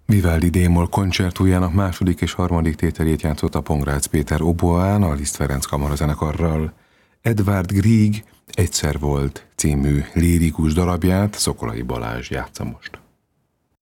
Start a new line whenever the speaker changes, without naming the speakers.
Vivaldi D-moll koncertújának második és harmadik tételét játszotta Pongrácz Péter oboán a Liszt Ferenc kamarazenekarral. Edvard Grieg Egyszer volt című lirikus darabját Szokolai Balázs játsza most.